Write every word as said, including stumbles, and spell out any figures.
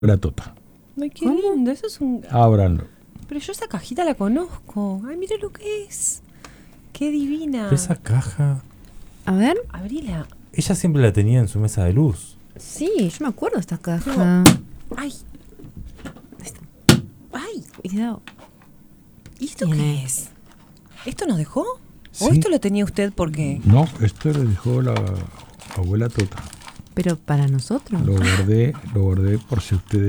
La Tota. Ay, qué ¿Cómo? lindo. Eso es un... Ábranlo. Pero yo esa cajita la conozco. Ay, mira lo que es. Qué divina. Esa caja, A ver. Abrila. ella siempre la tenía en su mesa de luz. Sí, yo me acuerdo de esta caja. Ay. Ay. Cuidado. ¿Y esto Tiene. qué es? ¿Esto nos dejó? ¿O Sí. esto lo tenía usted porque...? No, esto lo dejó la abuela Tota. Pero para nosotros. Lo guardé, lo guardé por si ustedes